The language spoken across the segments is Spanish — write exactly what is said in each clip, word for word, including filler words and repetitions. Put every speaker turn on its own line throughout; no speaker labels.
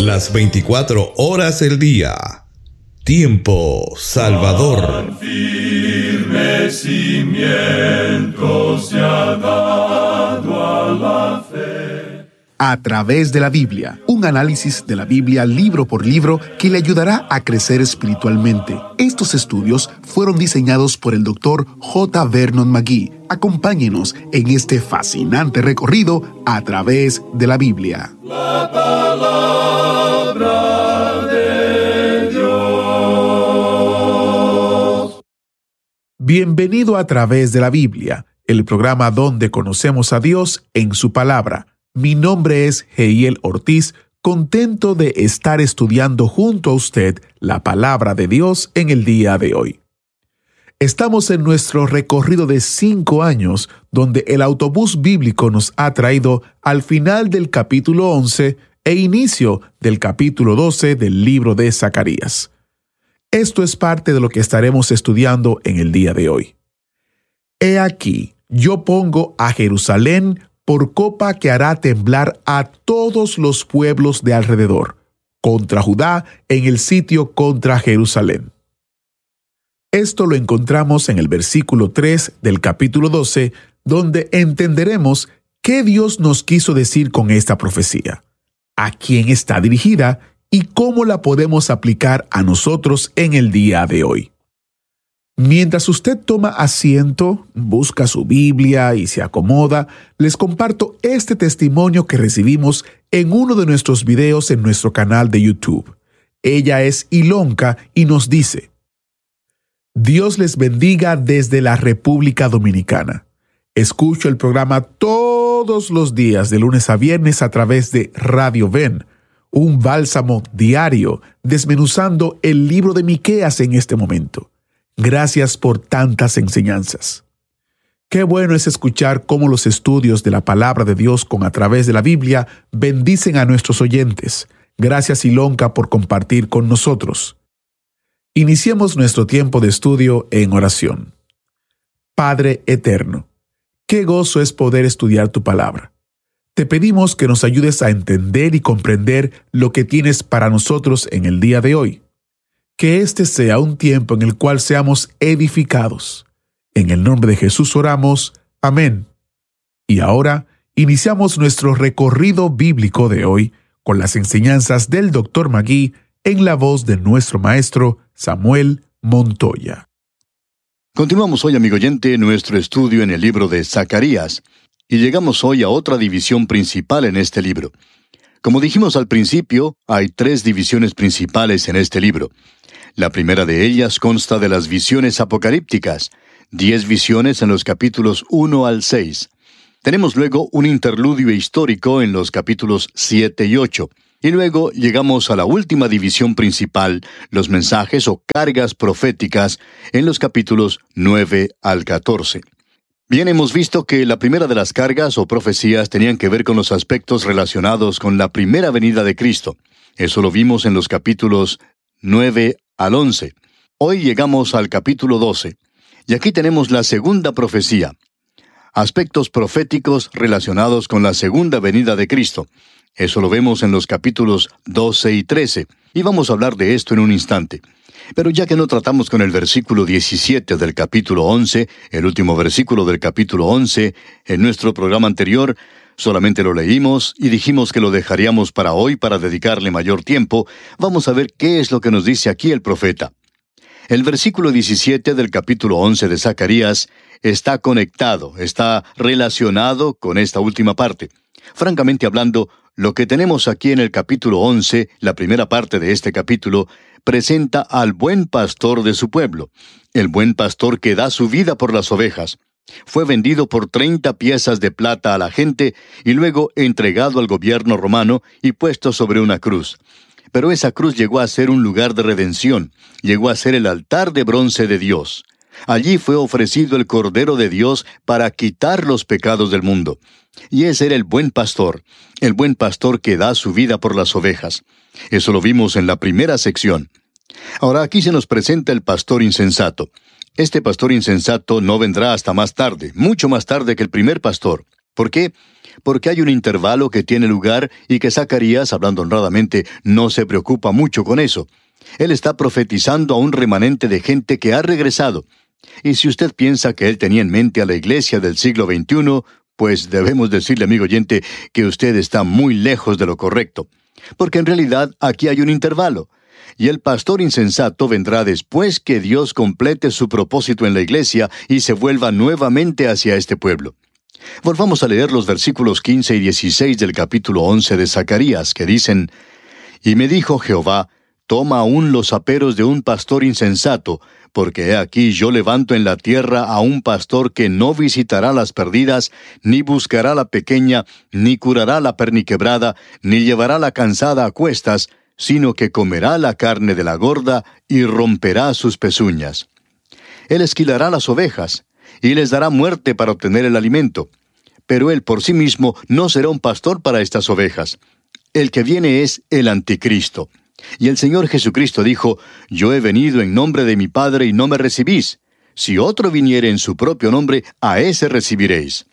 Las veinticuatro horas del día. Tiempo Salvador.
Firme cimiento se ha dado a la fe.
A través de la Biblia, un análisis de la Biblia libro por libro que le ayudará a crecer espiritualmente. Estos estudios fueron diseñados por el doctor J. Vernon McGee. Acompáñenos en este fascinante recorrido a través de la Biblia.
La palabra de Dios.
Bienvenido a Través de la Biblia, el programa donde conocemos a Dios en su palabra. Mi nombre es Heiel Ortiz, contento de estar estudiando junto a usted la palabra de Dios en el día de hoy. Estamos en nuestro recorrido de cinco años, donde el autobús bíblico nos ha traído al final del capítulo once e inicio del capítulo doce del libro de Zacarías. Esto es parte de lo que estaremos estudiando en el día de hoy. He aquí, yo pongo a Jerusalén por copa que hará temblar a todos los pueblos de alrededor, contra Judá en el sitio contra Jerusalén. Esto lo encontramos en el versículo tres del capítulo doce, donde entenderemos qué Dios nos quiso decir con esta profecía, a quién está dirigida y cómo la podemos aplicar a nosotros en el día de hoy. Mientras usted toma asiento, busca su Biblia y se acomoda, les comparto este testimonio que recibimos en uno de nuestros videos en nuestro canal de YouTube. Ella es Ilonka y nos dice: Dios les bendiga desde la República Dominicana. Escucho el programa todos los días de lunes a viernes a través de Radio Ven, un bálsamo diario desmenuzando el libro de Miqueas en este momento. Gracias por tantas enseñanzas. Qué bueno es escuchar cómo los estudios de la palabra de Dios con a través de la Biblia bendicen a nuestros oyentes. Gracias, Ilonka, por compartir con nosotros. Iniciemos nuestro tiempo de estudio en oración. Padre eterno, qué gozo es poder estudiar tu palabra. Te pedimos que nos ayudes a entender y comprender lo que tienes para nosotros en el día de hoy. Que este sea un tiempo en el cual seamos edificados. En el nombre de Jesús oramos. Amén. Y ahora iniciamos nuestro recorrido bíblico de hoy con las enseñanzas del doctor McGee en la voz de nuestro maestro Samuel Montoya.
Continuamos hoy, amigo oyente, nuestro estudio en el libro de Zacarías, y llegamos hoy a otra división principal en este libro. Como dijimos al principio, hay tres divisiones principales en este libro. La primera de ellas consta de las visiones apocalípticas, diez visiones en los capítulos uno al seis. Tenemos luego un interludio histórico en los capítulos siete y ocho. Y luego llegamos a la última división principal, los mensajes o cargas proféticas, en los capítulos nueve al catorce. Bien, hemos visto que la primera de las cargas o profecías tenían que ver con los aspectos relacionados con la primera venida de Cristo. Eso lo vimos en los capítulos nueve al once. Hoy llegamos al capítulo doce, y aquí tenemos la segunda profecía. Aspectos proféticos relacionados con la segunda venida de Cristo. Eso lo vemos en los capítulos doce y trece, y vamos a hablar de esto en un instante. Pero ya que no tratamos con el versículo diecisiete del capítulo once, el último versículo del capítulo once, en nuestro programa anterior, solamente lo leímos y dijimos que lo dejaríamos para hoy para dedicarle mayor tiempo, vamos a ver qué es lo que nos dice aquí el profeta. El versículo diecisiete del capítulo once de Zacarías está conectado, está relacionado con esta última parte. Francamente hablando, lo que tenemos aquí en el capítulo once, la primera parte de este capítulo, presenta al buen pastor de su pueblo, el buen pastor que da su vida por las ovejas. Fue vendido por treinta piezas de plata a la gente y luego entregado al gobierno romano y puesto sobre una cruz. Pero esa cruz llegó a ser un lugar de redención, llegó a ser el altar de bronce de Dios. Allí fue ofrecido el Cordero de Dios para quitar los pecados del mundo. Y ese era el buen pastor, el buen pastor que da su vida por las ovejas. Eso lo vimos en la primera sección. Ahora aquí se nos presenta el pastor insensato. Este pastor insensato no vendrá hasta más tarde, mucho más tarde que el primer pastor. ¿Por qué? Porque hay un intervalo que tiene lugar y que Zacarías, hablando honradamente, no se preocupa mucho con eso. Él está profetizando a un remanente de gente que ha regresado. Y si usted piensa que él tenía en mente a la iglesia del siglo veintiuno, pues debemos decirle, amigo oyente, que usted está muy lejos de lo correcto. Porque en realidad aquí hay un intervalo. Y el pastor insensato vendrá después que Dios complete su propósito en la iglesia y se vuelva nuevamente hacia este pueblo. Volvamos a leer los versículos quince y dieciséis del capítulo once de Zacarías, que dicen: «Y me dijo Jehová, toma aún los aperos de un pastor insensato, porque he aquí yo levanto en la tierra a un pastor que no visitará las perdidas, ni buscará la pequeña, ni curará la perniquebrada, ni llevará la cansada a cuestas, sino que comerá la carne de la gorda y romperá sus pezuñas. Él esquilará las ovejas, y les dará muerte para obtener el alimento. Pero él por sí mismo no será un pastor para estas ovejas. El que viene es el anticristo. Y el Señor Jesucristo dijo: yo he venido en nombre de mi Padre y no me recibís. Si otro viniere en su propio nombre, a ese recibiréis».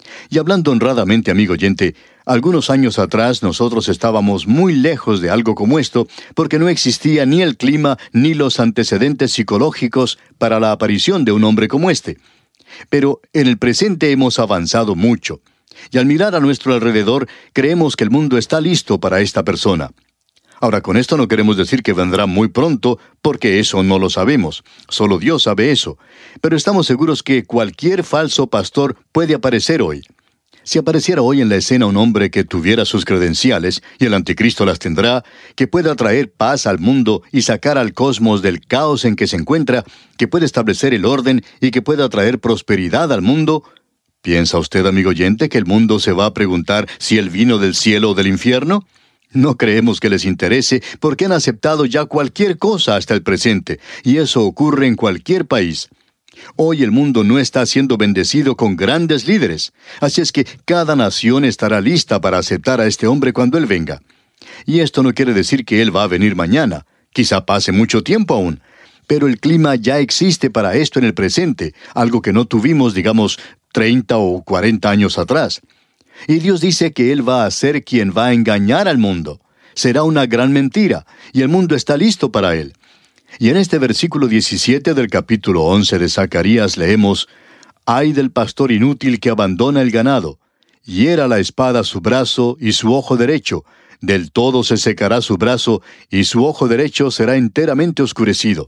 Y hablando honradamente, amigo oyente, algunos años atrás nosotros estábamos muy lejos de algo como esto, porque no existía ni el clima ni los antecedentes psicológicos para la aparición de un hombre como este. Pero en el presente hemos avanzado mucho, y al mirar a nuestro alrededor creemos que el mundo está listo para esta persona. Ahora, con esto no queremos decir que vendrá muy pronto, porque eso no lo sabemos. Solo Dios sabe eso. Pero estamos seguros que cualquier falso pastor puede aparecer hoy. Si apareciera hoy en la escena un hombre que tuviera sus credenciales, y el anticristo las tendrá, que pueda traer paz al mundo y sacar al cosmos del caos en que se encuentra, que puede establecer el orden y que pueda traer prosperidad al mundo, ¿piensa usted, amigo oyente, que el mundo se va a preguntar si él vino del cielo o del infierno? No creemos que les interese, porque han aceptado ya cualquier cosa hasta el presente, y eso ocurre en cualquier país. Hoy el mundo no está siendo bendecido con grandes líderes, así es que cada nación estará lista para aceptar a este hombre cuando él venga. Y esto no quiere decir que él va a venir mañana, quizá pase mucho tiempo aún, pero el clima ya existe para esto en el presente, algo que no tuvimos, digamos, treinta o cuarenta años atrás. Y Dios dice que Él va a ser quien va a engañar al mundo. Será una gran mentira, y el mundo está listo para Él. Y en este versículo diecisiete del capítulo once de Zacarías leemos: «Ay del pastor inútil que abandona el ganado. Hiera la espada su brazo y su ojo derecho. Del todo se secará su brazo, y su ojo derecho será enteramente oscurecido».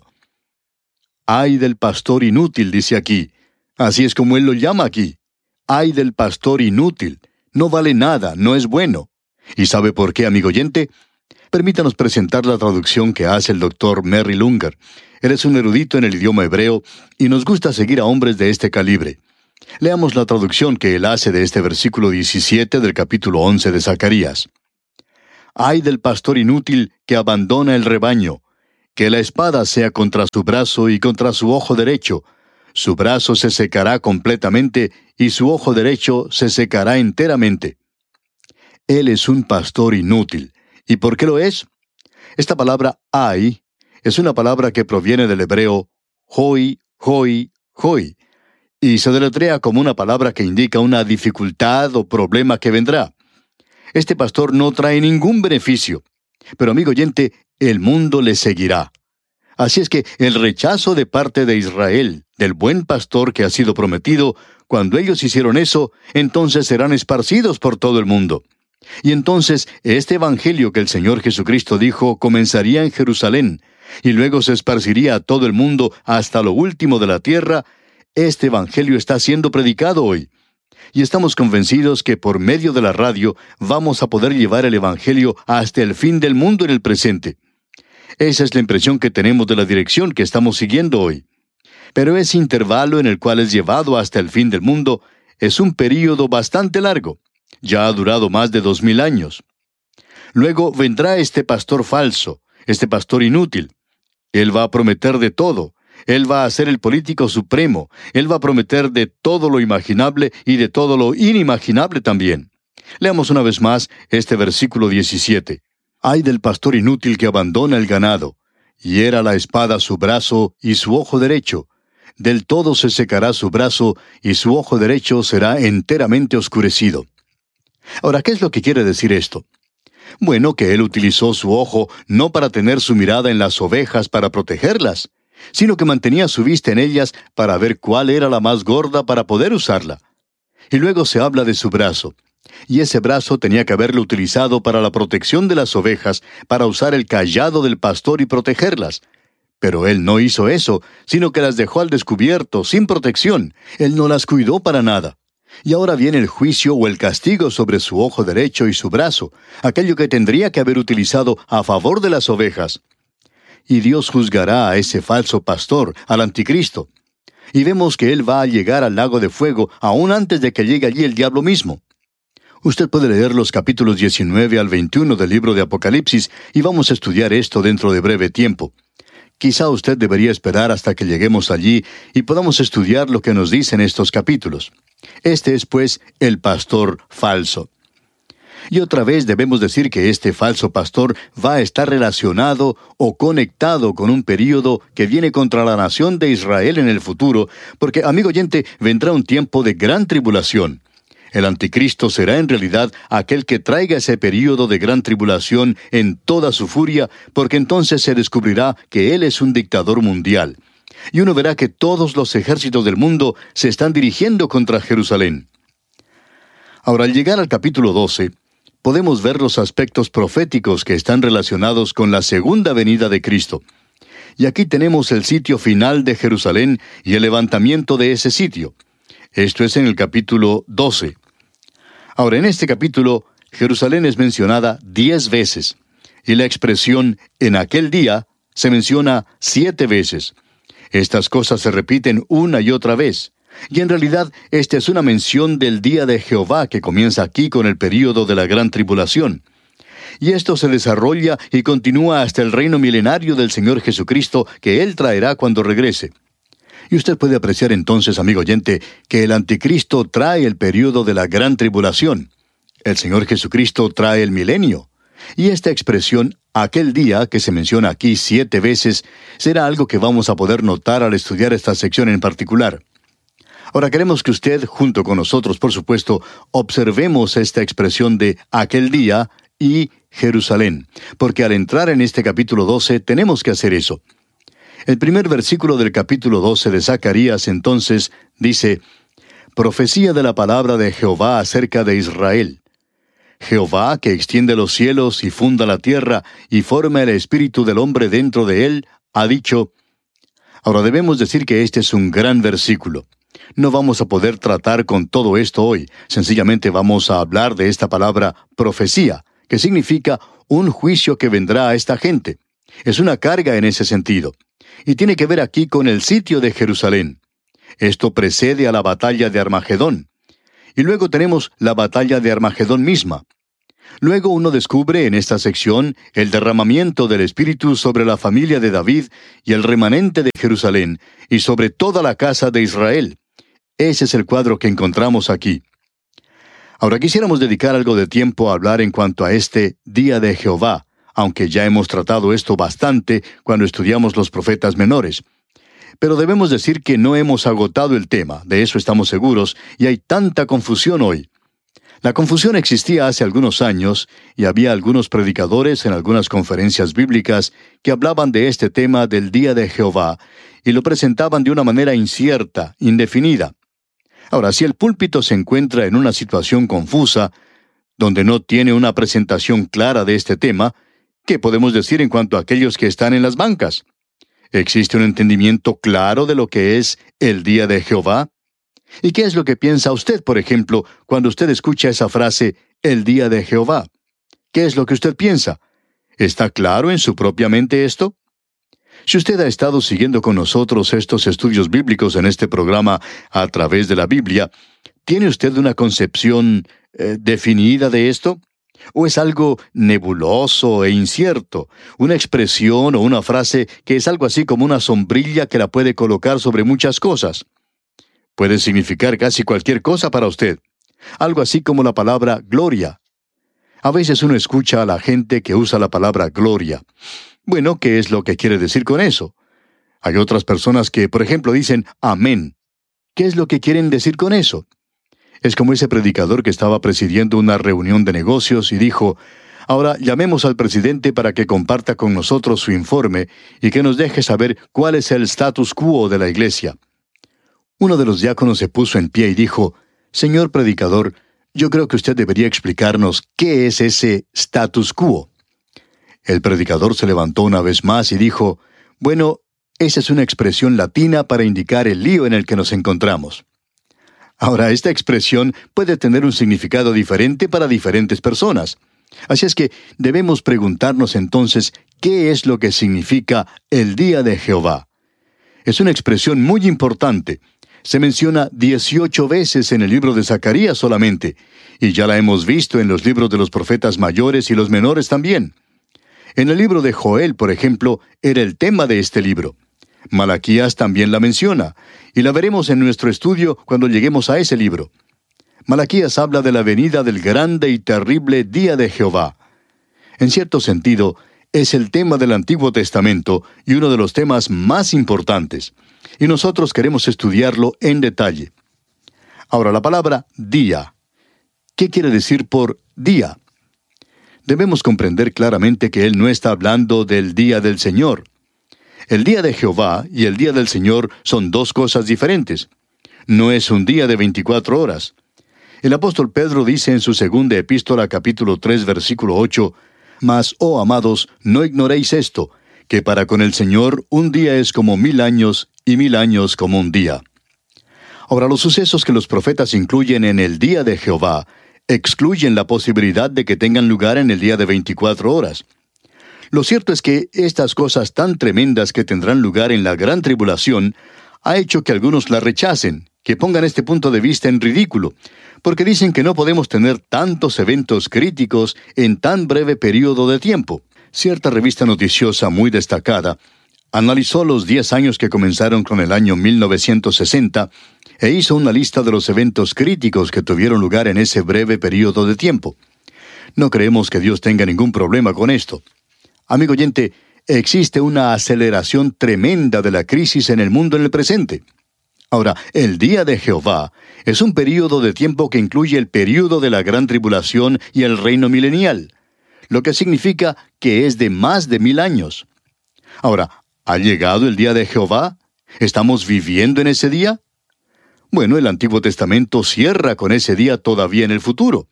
«Ay del pastor inútil», dice aquí. Así es como Él lo llama aquí. «Ay del pastor inútil». No vale nada, no es bueno. ¿Y sabe por qué, amigo oyente? Permítanos presentar la traducción que hace el doctor Merrill Unger. Él es un erudito en el idioma hebreo y nos gusta seguir a hombres de este calibre. Leamos la traducción que él hace de este versículo diecisiete del capítulo once de Zacarías. «Ay del pastor inútil que abandona el rebaño, que la espada sea contra su brazo y contra su ojo derecho. Su brazo se secará completamente y su ojo derecho se secará enteramente». Él es un pastor inútil. ¿Y por qué lo es? Esta palabra ay es una palabra que proviene del hebreo hoi, hoi, hoi, y se deletrea como una palabra que indica una dificultad o problema que vendrá. Este pastor no trae ningún beneficio, pero amigo oyente, el mundo le seguirá. Así es que el rechazo de parte de Israel, del buen pastor que ha sido prometido, cuando ellos hicieron eso, entonces serán esparcidos por todo el mundo. Y entonces este evangelio que el Señor Jesucristo dijo comenzaría en Jerusalén, y luego se esparciría a todo el mundo hasta lo último de la tierra. Este evangelio está siendo predicado hoy. Y estamos convencidos que por medio de la radio vamos a poder llevar el evangelio hasta el fin del mundo en el presente. Esa es la impresión que tenemos de la dirección que estamos siguiendo hoy. Pero ese intervalo en el cual es llevado hasta el fin del mundo es un período bastante largo. Ya ha durado más de dos mil años. Luego vendrá este pastor falso, este pastor inútil. Él va a prometer de todo. Él va a ser el político supremo. Él va a prometer de todo lo imaginable y de todo lo inimaginable también. Leamos una vez más este versículo diecisiete. «Ay del pastor inútil que abandona el ganado. Hiera la espada su brazo y su ojo derecho. del todo se secará su brazo y su ojo derecho será enteramente oscurecido. Ahora, ¿qué es lo que quiere decir esto? Bueno, que él utilizó su ojo no para tener su mirada en las ovejas para protegerlas, sino que mantenía su vista en ellas para ver cuál era la más gorda para poder usarla. Y luego se habla de su brazo. Y ese brazo tenía que haberlo utilizado para la protección de las ovejas, para usar el cayado del pastor y protegerlas. Pero él no hizo eso, sino que las dejó al descubierto, sin protección. Él no las cuidó para nada. Y ahora viene el juicio o el castigo sobre su ojo derecho y su brazo, aquello que tendría que haber utilizado a favor de las ovejas. Y Dios juzgará a ese falso pastor, al anticristo. Y vemos que él va a llegar al lago de fuego aún antes de que llegue allí el diablo mismo. Usted puede leer los capítulos diecinueve al veintiuno del libro de Apocalipsis y vamos a estudiar esto dentro de breve tiempo. Quizá usted debería esperar hasta que lleguemos allí y podamos estudiar lo que nos dicen estos capítulos. Este es, pues, el pastor falso. Y otra vez debemos decir que este falso pastor va a estar relacionado o conectado con un período que viene contra la nación de Israel en el futuro, porque, amigo oyente, vendrá un tiempo de gran tribulación. El anticristo será en realidad aquel que traiga ese período de gran tribulación en toda su furia, porque entonces se descubrirá que él es un dictador mundial. Y uno verá que todos los ejércitos del mundo se están dirigiendo contra Jerusalén. Ahora, al llegar al capítulo doce, podemos ver los aspectos proféticos que están relacionados con la segunda venida de Cristo. Y aquí tenemos el sitio final de Jerusalén y el levantamiento de ese sitio. Esto es en el capítulo doce. Ahora, en este capítulo, Jerusalén es mencionada diez veces, y la expresión «en aquel día» se menciona siete veces. Estas cosas se repiten una y otra vez, y en realidad esta es una mención del día de Jehová que comienza aquí con el período de la gran tribulación. Y esto se desarrolla y continúa hasta el reino milenario del Señor Jesucristo que Él traerá cuando regrese. Y usted puede apreciar entonces, amigo oyente, que el anticristo trae el período de la gran tribulación. El Señor Jesucristo trae el milenio. Y esta expresión, aquel día, que se menciona aquí siete veces, será algo que vamos a poder notar al estudiar esta sección en particular. Ahora queremos que usted, junto con nosotros, por supuesto, observemos esta expresión de aquel día y Jerusalén, porque al entrar en este capítulo doce tenemos que hacer eso. El primer versículo del capítulo doce de Zacarías entonces dice: profecía de la palabra de Jehová acerca de Israel. Jehová, que extiende los cielos y funda la tierra y forma el espíritu del hombre dentro de él, ha dicho. Ahora debemos decir que este es un gran versículo. No vamos a poder tratar con todo esto hoy. Sencillamente vamos a hablar de esta palabra profecía, que significa un juicio que vendrá a esta gente. Es una carga en ese sentido. Y tiene que ver aquí con el sitio de Jerusalén. Esto precede a la batalla de Armagedón. Y luego tenemos la batalla de Armagedón misma. Luego uno descubre en esta sección el derramamiento del Espíritu sobre la familia de David y el remanente de Jerusalén, y sobre toda la casa de Israel. Ese es el cuadro que encontramos aquí. Ahora quisiéramos dedicar algo de tiempo a hablar en cuanto a este Día de Jehová, aunque ya hemos tratado esto bastante cuando estudiamos los profetas menores. Pero debemos decir que no hemos agotado el tema, de eso estamos seguros, y hay tanta confusión hoy. La confusión existía hace algunos años, y había algunos predicadores en algunas conferencias bíblicas que hablaban de este tema del Día de Jehová, y lo presentaban de una manera incierta, indefinida. Ahora, si el púlpito se encuentra en una situación confusa, donde no tiene una presentación clara de este tema, ¿qué podemos decir en cuanto a aquellos que están en las bancas? ¿Existe un entendimiento claro de lo que es el Día de Jehová? ¿Y qué es lo que piensa usted, por ejemplo, cuando usted escucha esa frase, el Día de Jehová? ¿Qué es lo que usted piensa? ¿Está claro en su propia mente esto? Si usted ha estado siguiendo con nosotros estos estudios bíblicos en este programa a través de la Biblia, ¿tiene usted una concepción eh, definida de esto? ¿O es algo nebuloso e incierto? Una expresión o una frase que es algo así como una sombrilla que la puede colocar sobre muchas cosas. Puede significar casi cualquier cosa para usted. Algo así como la palabra gloria. A veces uno escucha a la gente que usa la palabra gloria. Bueno, ¿qué es lo que quiere decir con eso? Hay otras personas que, por ejemplo, dicen amén. ¿Qué es lo que quieren decir con eso? Es como ese predicador que estaba presidiendo una reunión de negocios y dijo, ahora llamemos al presidente para que comparta con nosotros su informe y que nos deje saber cuál es el status quo de la iglesia. Uno de los diáconos se puso en pie y dijo, señor predicador, yo creo que usted debería explicarnos qué es ese status quo. El predicador se levantó una vez más y dijo, bueno, esa es una expresión latina para indicar el lío en el que nos encontramos. Ahora, esta expresión puede tener un significado diferente para diferentes personas. Así es que debemos preguntarnos entonces qué es lo que significa el día de Jehová. Es una expresión muy importante. Se menciona dieciocho veces en el libro de Zacarías solamente, y ya la hemos visto en los libros de los profetas mayores y los menores también. En el libro de Joel, por ejemplo, era el tema de este libro. Malaquías también la menciona, y la veremos en nuestro estudio cuando lleguemos a ese libro. Malaquías habla de la venida del grande y terrible día de Jehová. En cierto sentido, es el tema del Antiguo Testamento y uno de los temas más importantes, y nosotros queremos estudiarlo en detalle. Ahora, la palabra día. ¿Qué quiere decir por día? Debemos comprender claramente que Él no está hablando del día del Señor. El día de Jehová y el día del Señor son dos cosas diferentes. No es un día de veinticuatro horas. El apóstol Pedro dice en su segunda epístola, capítulo tres, versículo ocho, «Mas, oh amados, no ignoréis esto, que para con el Señor un día es como mil años, y mil años como un día». Ahora, los sucesos que los profetas incluyen en el día de Jehová excluyen la posibilidad de que tengan lugar en el día de veinticuatro horas. Lo cierto es que estas cosas tan tremendas que tendrán lugar en la gran tribulación ha hecho que algunos la rechacen, que pongan este punto de vista en ridículo, porque dicen que no podemos tener tantos eventos críticos en tan breve periodo de tiempo. Cierta revista noticiosa muy destacada analizó los diez años que comenzaron con el año mil novecientos sesenta e hizo una lista de los eventos críticos que tuvieron lugar en ese breve periodo de tiempo. No creemos que Dios tenga ningún problema con esto. Amigo oyente, existe una aceleración tremenda de la crisis en el mundo en el presente. Ahora, el día de Jehová es un período de tiempo que incluye el período de la gran tribulación y el reino milenial, lo que significa que es de más de mil años. Ahora, ¿ha llegado el día de Jehová? ¿Estamos viviendo en ese día? Bueno, el Antiguo Testamento cierra con ese día todavía en el futuro.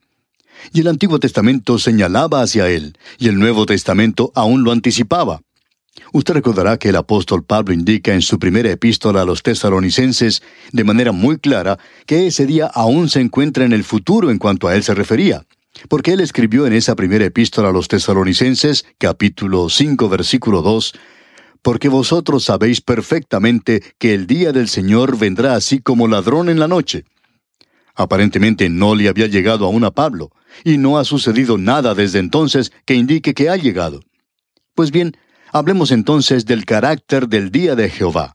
Y el Antiguo Testamento señalaba hacia él, y el Nuevo Testamento aún lo anticipaba. Usted recordará que el apóstol Pablo indica en su primera epístola a los tesalonicenses, de manera muy clara, que ese día aún se encuentra en el futuro en cuanto a él se refería. Porque él escribió en esa primera epístola a los tesalonicenses, capítulo cinco, versículo dos, «Porque vosotros sabéis perfectamente que el día del Señor vendrá así como ladrón en la noche». Aparentemente no le había llegado aún a Pablo, y no ha sucedido nada desde entonces que indique que ha llegado. Pues bien, hablemos entonces del carácter del día de Jehová.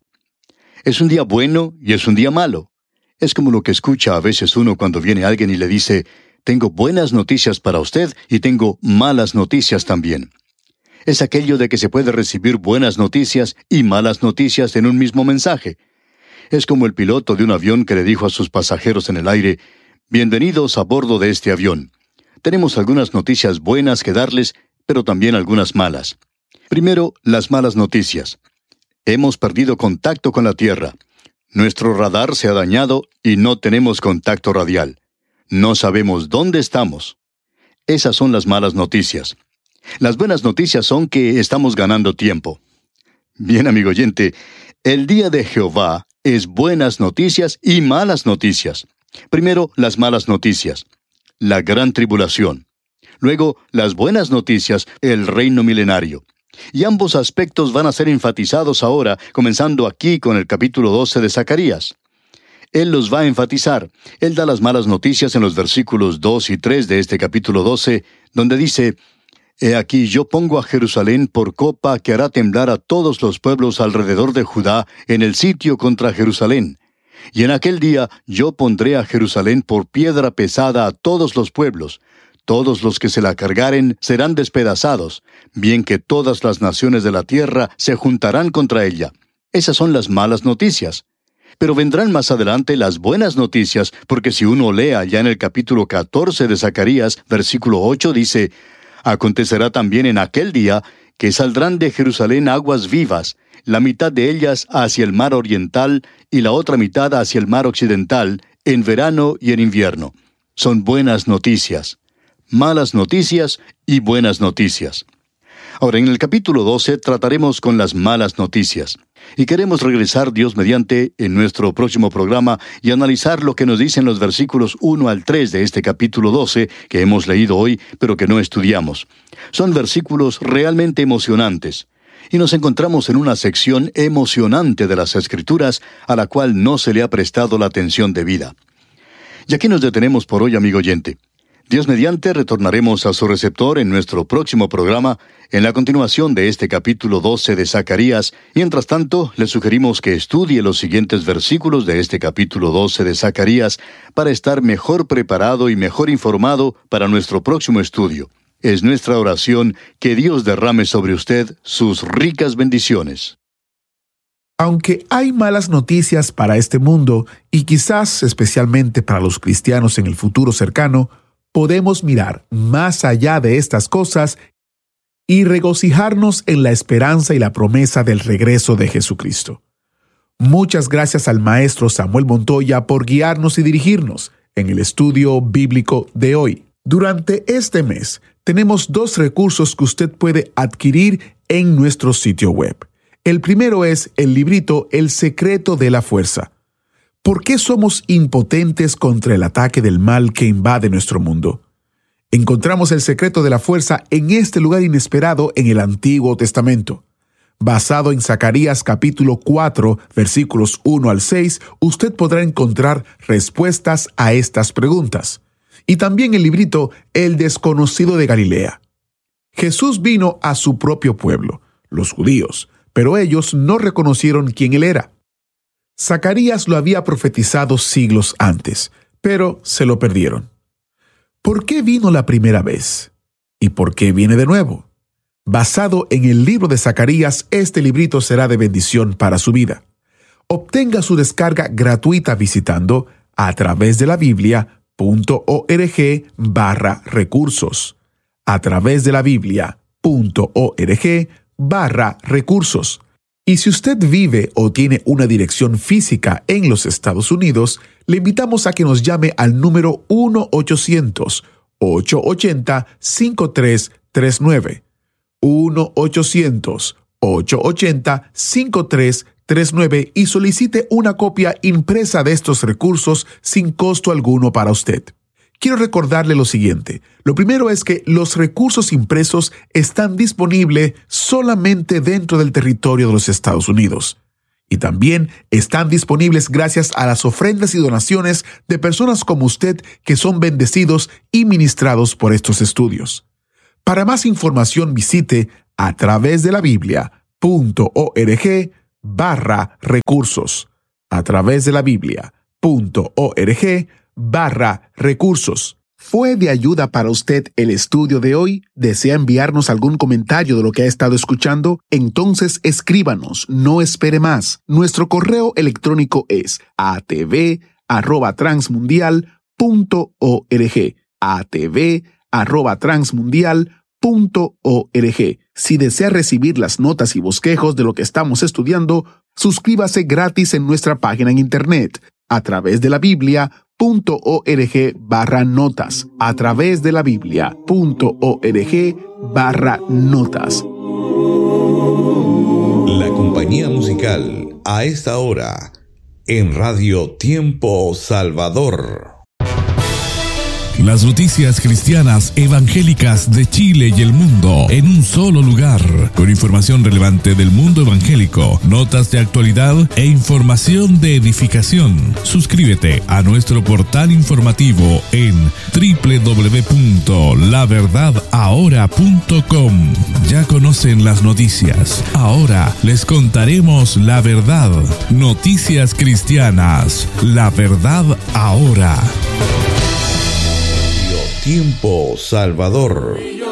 Es un día bueno y es un día malo. Es como lo que escucha a veces uno cuando viene alguien y le dice, «Tengo buenas noticias para usted y tengo malas noticias también». Es aquello de que se puede recibir buenas noticias y malas noticias en un mismo mensaje. Es como el piloto de un avión que le dijo a sus pasajeros en el aire, «Bienvenidos a bordo de este avión. Tenemos algunas noticias buenas que darles, pero también algunas malas». Primero, las malas noticias. Hemos perdido contacto con la Tierra. Nuestro radar se ha dañado y no tenemos contacto radial. No sabemos dónde estamos. Esas son las malas noticias. Las buenas noticias son que estamos ganando tiempo. Bien, amigo oyente, el día de Jehová es buenas noticias y malas noticias. Primero, las malas noticias. La gran tribulación. Luego, las buenas noticias, el reino milenario. Y ambos aspectos van a ser enfatizados ahora, comenzando aquí con el capítulo doce de Zacarías. Él los va a enfatizar. Él da las malas noticias en los versículos dos y tres de este capítulo doce, donde dice, «He aquí yo pongo a Jerusalén por copa que hará temblar a todos los pueblos alrededor de Judá en el sitio contra Jerusalén. Y en aquel día yo pondré a Jerusalén por piedra pesada a todos los pueblos. Todos los que se la cargaren serán despedazados, bien que todas las naciones de la tierra se juntarán contra ella. Esas son las malas noticias. Pero vendrán más adelante las buenas noticias, porque si uno lee allá en el capítulo catorce de Zacarías, versículo ocho, dice: Acontecerá también en aquel día que saldrán de Jerusalén aguas vivas, la mitad de ellas hacia el mar oriental y la otra mitad hacia el mar occidental, en verano y en invierno. Son buenas noticias. Malas noticias y buenas noticias. Ahora, en el capítulo doce trataremos con las malas noticias. Y queremos regresar, Dios mediante, en nuestro próximo programa y analizar lo que nos dicen los versículos uno al tres de este capítulo doce que hemos leído hoy, pero que no estudiamos. Son versículos realmente emocionantes. Y nos encontramos en una sección emocionante de las Escrituras a la cual no se le ha prestado la atención debida. Y aquí nos detenemos por hoy, amigo oyente. Dios mediante, retornaremos a su receptor en nuestro próximo programa, en la continuación de este capítulo doce de Zacarías. Mientras tanto, le sugerimos que estudie los siguientes versículos de este capítulo doce de Zacarías para estar mejor preparado y mejor informado para nuestro próximo estudio. Es nuestra oración que Dios derrame sobre usted sus ricas bendiciones.
Aunque hay malas noticias para este mundo, y quizás especialmente para los cristianos en el futuro cercano, podemos mirar más allá de estas cosas y regocijarnos en la esperanza y la promesa del regreso de Jesucristo. Muchas gracias al maestro Samuel Montoya por guiarnos y dirigirnos en el estudio bíblico de hoy. Durante este mes tenemos dos recursos que usted puede adquirir en nuestro sitio web. El primero es el librito El secreto de la fuerza. ¿Por qué somos impotentes contra el ataque del mal que invade nuestro mundo? Encontramos el secreto de la fuerza en este lugar inesperado en el Antiguo Testamento. Basado en Zacarías capítulo cuatro, versículos uno al seis, usted podrá encontrar respuestas a estas preguntas. Y también el librito El desconocido de Galilea. Jesús vino a su propio pueblo, los judíos, pero ellos no reconocieron quién él era. Zacarías lo había profetizado siglos antes, pero se lo perdieron. ¿Por qué vino la primera vez? ¿Y por qué viene de nuevo? Basado en el libro de Zacarías, este librito será de bendición para su vida. Obtenga su descarga gratuita visitando a través de la Biblia punto org barra recursos. A través de la Biblia punto org barra recursos. Y si usted vive o tiene una dirección física en los Estados Unidos, le invitamos a que nos llame al número uno ochocientos, ocho ochenta, cinco tres tres nueve. uno ochocientos, ocho ochenta, cinco tres tres nueve y solicite una copia impresa de estos recursos sin costo alguno para usted. Quiero recordarle lo siguiente. Lo primero es que los recursos impresos están disponibles solamente dentro del territorio de los Estados Unidos. Y también están disponibles gracias a las ofrendas y donaciones de personas como usted que son bendecidos y ministrados por estos estudios. Para más información visite a través de la Biblia punto org barra recursos. A través de la Biblia punto org barra recursos. ¿Fue de ayuda para usted el estudio de hoy? ¿Desea enviarnos algún comentario de lo que ha estado escuchando? Entonces escríbanos, no espere más. Nuestro correo electrónico es a t v arroba transmundial punto org. a t v arroba transmundial punto org. Si desea recibir las notas y bosquejos de lo que estamos estudiando, suscríbase gratis en nuestra página en internet a través de la Biblia punto org barra notas. A través de la Biblia punto org barra notas.
La compañía musical a esta hora en Radio Tiempo Salvador.
Las noticias cristianas evangélicas de Chile y el mundo en un solo lugar, con información relevante del mundo evangélico, notas de actualidad e información de edificación. Suscríbete a nuestro portal informativo en doble u doble u doble u punto la verdad ahora punto com. Ya conocen las noticias. Ahora les contaremos la verdad. Noticias cristianas. La verdad ahora.
Tiempo Salvador.